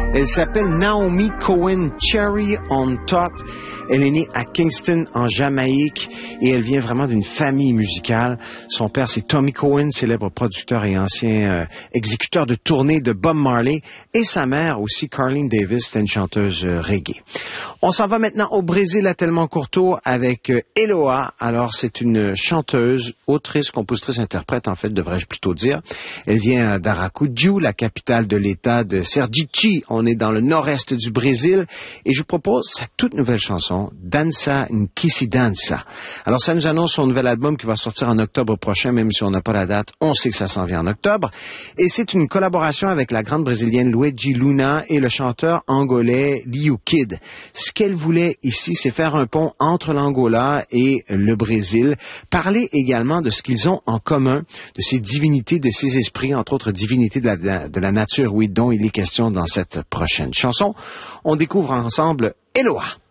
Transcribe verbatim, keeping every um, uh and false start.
Elle s'appelle Naomi Cohen, Cherry on Top. Elle est née à Kingston, en Jamaïque, et elle vient vraiment d'une famille musicale. Son père, c'est Tommy Cohen, célèbre producteur et ancien euh, exécuteur de tournée de Bob Marley, et sa mère aussi, Carleen Davis, c'était une chanteuse euh, reggae. On s'en va maintenant au Brésil, à Telmancourto, avec euh, Eloa. Alors, c'est une chanteuse, autrice, compositrice, interprète, en fait, devrais-je plutôt dire. Elle vient d'Aracaju, la capitale de l'État de Sergipe. On est dans le nord-est du Brésil, et je vous propose sa toute nouvelle chanson, Dança Nkisi Dança. Alors, ça nous annonce son nouvel album qui va sortir en octobre prochain, même si on n'a pas la date, on sait que ça s'en vient en octobre. Et c'est une collaboration avec la grande brésilienne Luigi Luna et le chanteur angolais Liu Kid. Ce qu'elle voulait ici, c'est faire un pont entre l'Angola et le Brésil, parler également de ce qu'ils ont en commun, de ces divinités, de ces esprits, entre autres divinités de la, de la nature, oui, dont il est question dans cette prochaine chanson. On découvre ensemble Eloa.